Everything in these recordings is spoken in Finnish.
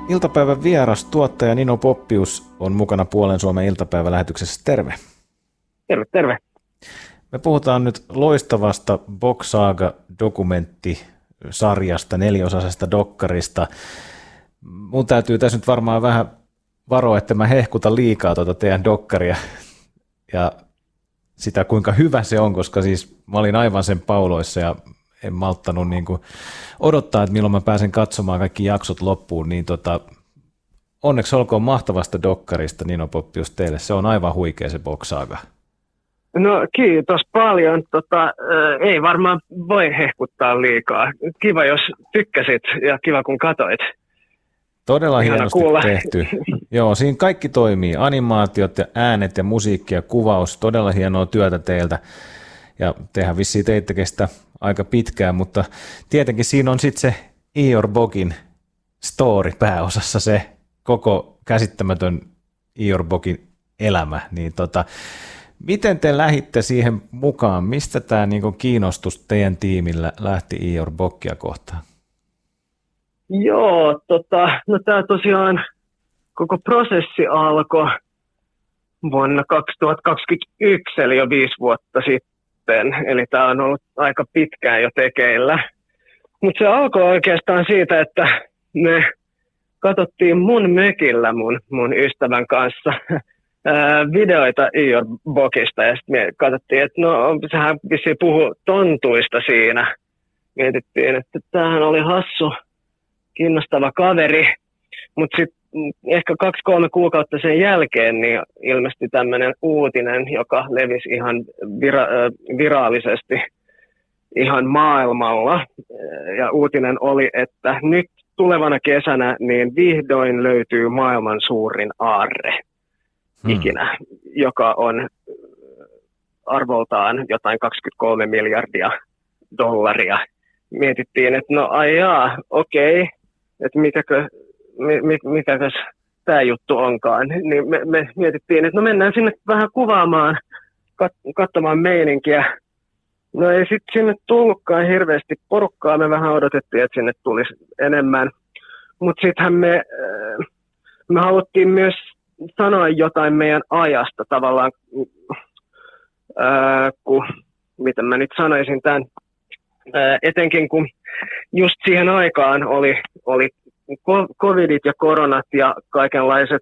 Iltapäivän vieras, tuottaja Nino Poppius on mukana Puolen Suomen iltapäivälähetyksessä. Terve. Terve, terve. Me puhutaan nyt loistavasta Bock Saga-dokumenttisarjasta, 4-osaisesta dokkarista. Mun täytyy tässä nyt varmaan vähän varoa, että mä hehkutan liikaa tuota teidän dokkaria ja sitä kuinka hyvä se on, koska siis mä olin aivan sen pauloissa ja en malttanut niin kuin odottaa, että milloin mä pääsen katsomaan kaikki jaksot loppuun, niin onneksi olkoon mahtavasta dokkarista, Nino Poppius, teille. Se on aivan huikea se Bock Saga. No kiitos paljon. Ei varmaan voi hehkuttaa liikaa. Kiva, jos tykkäsit ja kiva, kun katoit. Todella Ihana hienosti kuulla. tehty. Joo, siinä kaikki toimii. Animaatiot ja äänet ja musiikki ja kuvaus. Todella hienoa työtä teiltä. Ja tehän vissiin teittekin sitä aika pitkään, mutta tietenkin siinä on sitten se Eeyore Bockin story pääosassa, se koko käsittämätön Eeyore Bockin elämä. Niin miten te lähditte siihen mukaan? Mistä tämä niinku kiinnostus teidän tiimillä lähti Eeyore Bockia kohtaan? Joo, no tämä tosiaan koko prosessi alkoi vuonna 2021, eli jo 5 vuotta sitten. Eli tämä on ollut aika pitkään jo tekeillä. Mutta se alkoi oikeastaan siitä, että me katsottiin mun mökillä mun ystävän kanssa videoita Eeyore Bockista, ja sitten me katsottiin, että no sehän vissiin puhui tontuista siinä. Mietittiin, että tämähän oli hassu, kiinnostava kaveri, mutta sitten ehkä 2-3 kuukautta sen jälkeen niin ilmestyi tämmöinen uutinen, joka levisi ihan virallisesti ihan maailmalla. Ja uutinen oli, että nyt tulevana kesänä niin vihdoin löytyy maailman suurin aarre ikinä, joka on arvoltaan jotain 23 miljardia dollaria. Mietittiin, että no okei, että mikäkös tämä juttu onkaan. Niin me mietittiin, että no mennään sinne vähän kuvaamaan, katsomaan meininkiä. No ei sitten sinne tullutkaan hirveästi porukkaa, me vähän odotettiin, että sinne tulisi enemmän. Mutta sittenhän me haluttiin myös sanoa jotain meidän ajasta tavallaan, miten mä nyt sanoisin tämän, etenkin kun just siihen aikaan oli covidit ja koronat ja kaikenlaiset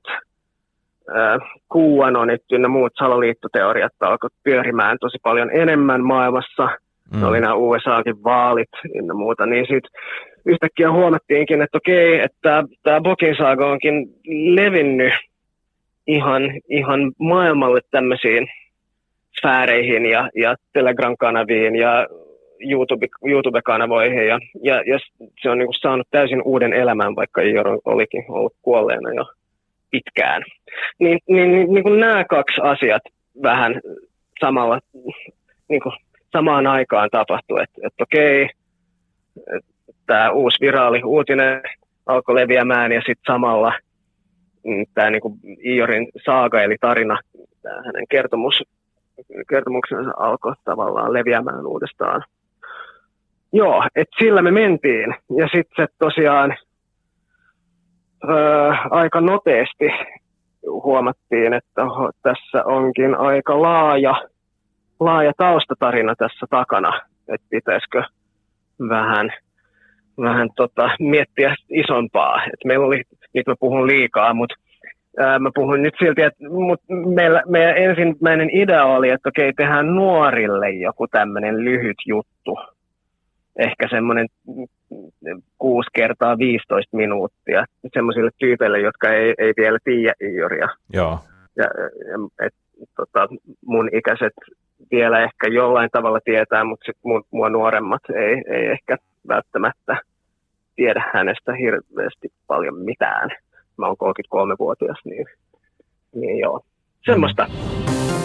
QAnonit ynnä muut salaliittoteoriat alkoi pyörimään tosi paljon enemmän maailmassa. Oli nämä USAkin vaalit ynnä muuta, niin sitten yhtäkkiä huomattiinkin, että okei, että tämä Bockin saaga onkin levinnyt ihan maailmalle tämmöisiin sfääreihin ja Telegram-kanaviin ja YouTube-kanavoihin ja se on niinku saanut täysin uuden elämän, vaikka Eeyore olikin ollut kuolleena jo pitkään. Niin kuin nämä 2 asiat vähän samalla, niinku samaan aikaan tapahtui, että okei, tämä uusi viraali uutinen alkoi leviämään ja sitten samalla tämä niinku Eeyoren saaga eli tarina, tämä hänen kertomuksensa alkoi tavallaan leviämään uudestaan. Joo, että sillä me mentiin. Ja sitten se tosiaan aika nopeasti huomattiin, että tässä onkin aika laaja taustatarina tässä takana. Että pitäisikö vähän miettiä isompaa. Et meillä oli, nyt mä puhun liikaa, mutta mä puhun nyt silti, että meidän ensimmäinen idea oli, että okei, tehdään nuorille joku tämmöinen lyhyt juttu. Ehkä semmoinen 6 × 15 minuuttia semmoisille tyypeille, jotka ei vielä tiedä Eeyorea. Joo. Mun ikäiset vielä ehkä jollain tavalla tietää, mutta sit mua nuoremmat ei ehkä välttämättä tiedä hänestä hirveästi paljon mitään. Mä oon 33-vuotias, niin joo. Semmoista.